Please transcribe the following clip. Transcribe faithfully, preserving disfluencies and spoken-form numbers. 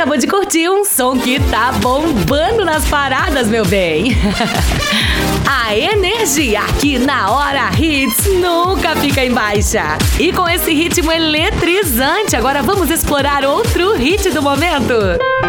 acabou de curtir um som que tá bombando nas paradas, meu bem. A energia aqui na Hora Hits nunca fica em baixa. E com esse ritmo eletrizante, agora vamos explorar outro hit do momento.